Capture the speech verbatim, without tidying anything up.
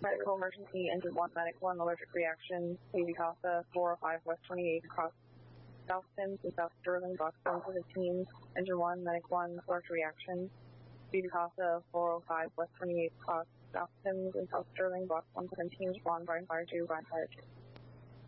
Medical emergency, engine one, medic one, allergic reaction, Baby Casa, four oh five West twenty-eight, across South Sims and South Sterling, box one fifteen, engine one, medic one, allergic reaction, Baby Casa, four oh five West twenty-eight, across South Sims and South Sterling, box one seventeen, respond, Brian Fire two, Brian Fire two.